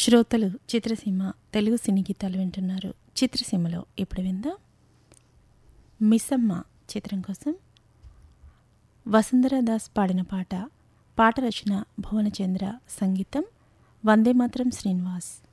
శ్రోతలు చిత్రసీమ తెలుగు సినీ గీతాలు వింటున్నారు. చిత్రసీమలో ఇప్పుడు విందాం మిస్సమ్మ చిత్రం కోసం వసుంధరా దాస్ పాడిన పాట. పాట రచన భువనచంద్ర, సంగీతం వందేమాతరం శ్రీనివాస్.